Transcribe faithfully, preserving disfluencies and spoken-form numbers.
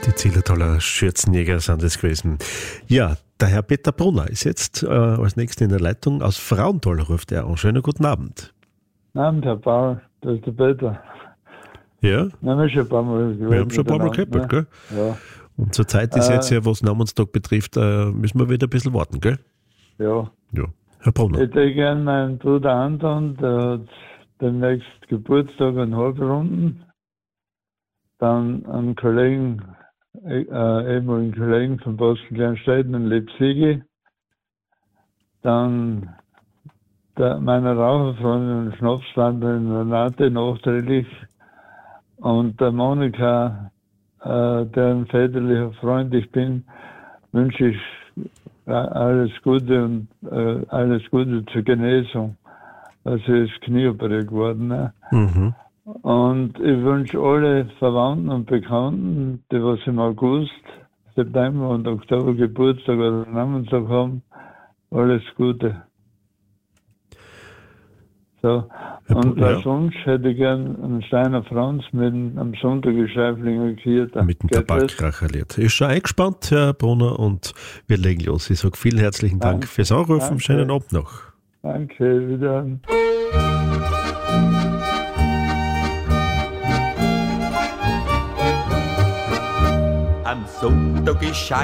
Die Zillertaler Schürzenjäger sind es gewesen. Ja, der Herr Peter Brunner ist jetzt äh, als nächster in der Leitung. Aus Frauenthal ruft er an. Schönen guten Abend. Guten Abend, Herr Bauer. Das ist der Peter. Ja? Wir haben schon ein paar Mal Wir haben schon ein paar Mal gehabt, gell? Ja. Und zur Zeit ist Äh, jetzt ja, was Namenstag betrifft, äh, müssen wir wieder ein bisschen warten, gell? Ja. Ja. Herr Brunner. Ich hätte gerne meinen Bruder Anton, der hat demnächst Geburtstag in Halbrunden. Dann einen Kollegen, äh, ehemaligen Kollegen von Boston Kleinstädten in Leipzig. Dann der, meine Raucherfreundin und Schnapswanderin Renate nachträglich. Und der Monika, äh, deren väterlicher Freund ich bin, wünsche ich äh, alles Gute und äh, alles Gute zur Genesung. Also ist Knie operiert geworden. Ne? Mhm. Und ich wünsche alle Verwandten und Bekannten, die was im August, September und Oktober Geburtstag oder Namenstag haben, alles Gute. So. Und Ja. als Wunsch hätte ich gern einen Steiner Franz mit einem Sonntag Scheiflinger Kirche. Mit dem Tabakkracherlied. Ist schon eingespannt, Herr Brunner, und wir legen los. Ich sage vielen herzlichen Dank Danke. fürs Anrufen. Danke. Schönen Abend noch. Danke, wieder. Am Sonntag ist